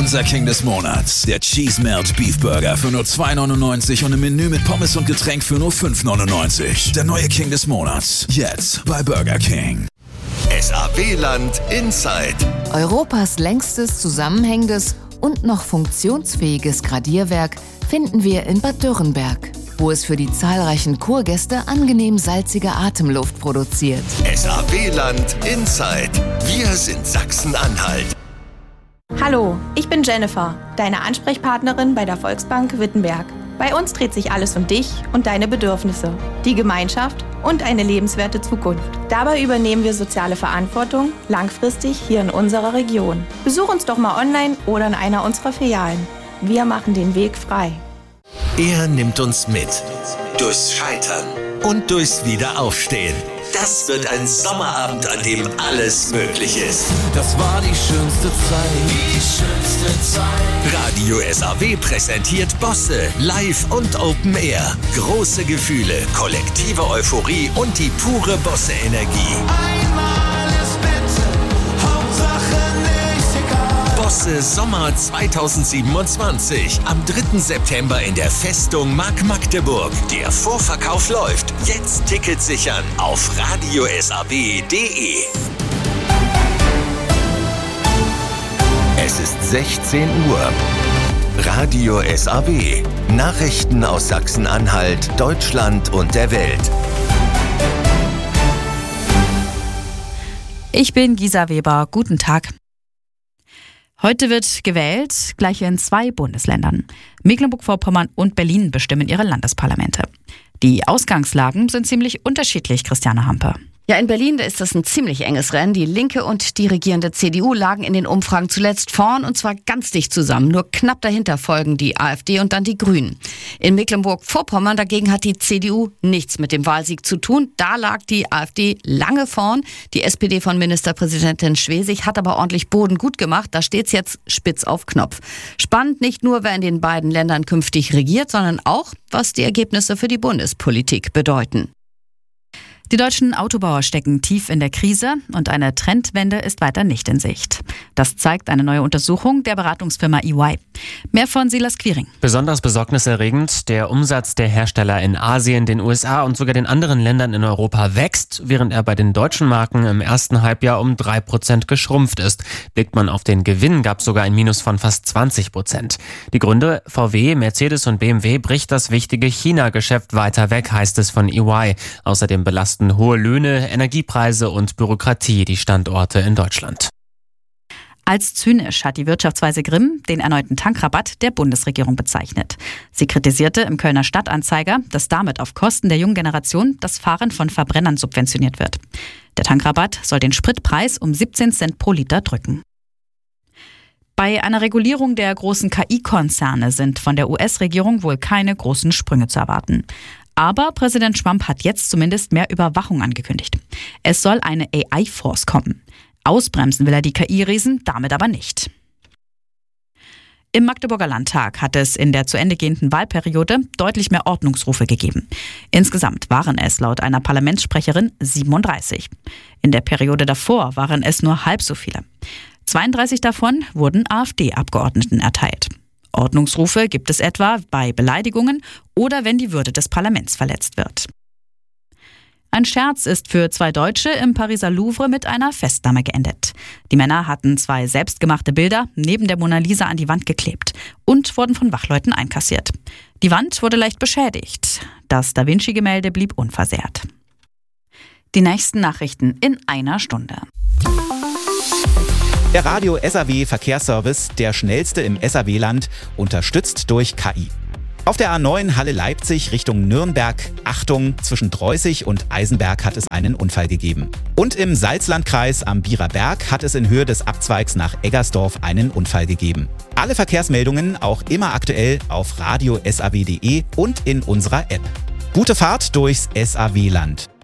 Unser King des Monats. Der Cheese Melt Beef Burger für nur 2,99 und im Menü mit Pommes und Getränk für nur 5,99. Der neue King des Monats. Jetzt bei Burger King. SAW-Land Inside. Europas längstes, zusammenhängendes und noch funktionsfähiges Gradierwerk finden wir in Bad Dürrenberg, wo es für die zahlreichen Kurgäste angenehm salzige Atemluft produziert. SAW-Land Inside. Wir sind Sachsen-Anhalt. Hallo, ich bin Jennifer, deine Ansprechpartnerin bei der Volksbank Wittenberg. Bei uns dreht sich alles um dich und deine Bedürfnisse, die Gemeinschaft und eine lebenswerte Zukunft. Dabei übernehmen wir soziale Verantwortung langfristig hier in unserer Region. Besuch uns doch mal online oder in einer unserer Filialen. Wir machen den Weg frei. Er nimmt uns mit. Durchs Scheitern und durchs Wiederaufstehen. Das wird ein Sommerabend, an dem alles möglich ist. Das war die schönste Zeit. Radio SAW präsentiert Bosse live und Open Air. Große Gefühle, kollektive Euphorie und die pure Bosse-Energie. Bosse Sommer 2027. Am 3. September in der Festung Mark Magdeburg. Der Vorverkauf läuft. Jetzt Tickets sichern auf radiosaw.de. Es ist 16 Uhr. Radio SAW. Nachrichten aus Sachsen-Anhalt, Deutschland und der Welt. Ich bin Gisa Weber. Guten Tag. Heute wird gewählt, gleich in 2 Bundesländern. Mecklenburg-Vorpommern und Berlin bestimmen ihre Landesparlamente. Die Ausgangslagen sind ziemlich unterschiedlich, Christiane Hampe. Ja, in Berlin ist das ein ziemlich enges Rennen. Die Linke und die regierende CDU lagen in den Umfragen zuletzt vorn und zwar ganz dicht zusammen. Nur knapp dahinter folgen die AfD und dann die Grünen. In Mecklenburg-Vorpommern dagegen hat die CDU nichts mit dem Wahlsieg zu tun. Da lag die AfD lange vorn. Die SPD von Ministerpräsidentin Schwesig hat aber ordentlich Boden gut gemacht. Da steht's jetzt spitz auf Knopf. Spannend nicht nur, wer in den beiden Ländern künftig regiert, sondern auch, was die Ergebnisse für die Bundespolitik bedeuten. Die deutschen Autobauer stecken tief in der Krise und eine Trendwende ist weiter nicht in Sicht. Das zeigt eine neue Untersuchung der Beratungsfirma EY. Mehr von Silas Quiring. Besonders besorgniserregend, der Umsatz der Hersteller in Asien, den USA und sogar den anderen Ländern in Europa wächst, während er bei den deutschen Marken im ersten Halbjahr um 3% geschrumpft ist. Blickt man auf den Gewinn, gab es sogar ein Minus von fast 20%. Die Gründe: VW, Mercedes und BMW bricht das wichtige China-Geschäft weiter weg, heißt es von EY. Außerdem belasten hohe Löhne, Energiepreise und Bürokratie die Standorte in Deutschland. Als zynisch hat die Wirtschaftsweise Grimm den erneuten Tankrabatt der Bundesregierung bezeichnet. Sie kritisierte im Kölner Stadtanzeiger, dass damit auf Kosten der jungen Generation das Fahren von Verbrennern subventioniert wird. Der Tankrabatt soll den Spritpreis um 17 Cent pro Liter drücken. Bei einer Regulierung der großen KI-Konzerne sind von der US-Regierung wohl keine großen Sprünge zu erwarten. Aber Präsident Trump hat jetzt zumindest mehr Überwachung angekündigt. Es soll eine AI-Force kommen. Ausbremsen will er die KI-Riesen damit aber nicht. Im Magdeburger Landtag hat es in der zu Ende gehenden Wahlperiode deutlich mehr Ordnungsrufe gegeben. Insgesamt waren es laut einer Parlamentssprecherin 37. In der Periode davor waren es nur halb so viele. 32 davon wurden AfD-Abgeordneten erteilt. Ordnungsrufe gibt es etwa bei Beleidigungen oder wenn die Würde des Parlaments verletzt wird. Ein Scherz ist für 2 Deutsche im Pariser Louvre mit einer Festnahme geendet. Die Männer hatten 2 selbstgemachte Bilder neben der Mona Lisa an die Wand geklebt und wurden von Wachleuten einkassiert. Die Wand wurde leicht beschädigt. Das Da Vinci-Gemälde blieb unversehrt. Die nächsten Nachrichten in einer Stunde. Der Radio SAW Verkehrsservice, der schnellste im SAW-Land, unterstützt durch KI. Auf der A9 Halle-Leipzig Richtung Nürnberg, Achtung, zwischen Dreußig und Eisenberg hat es einen Unfall gegeben. Und im Salzlandkreis am Bierer Berg hat es in Höhe des Abzweigs nach Eggersdorf einen Unfall gegeben. Alle Verkehrsmeldungen auch immer aktuell auf radiosaw.de und in unserer App. Gute Fahrt durchs SAW-Land.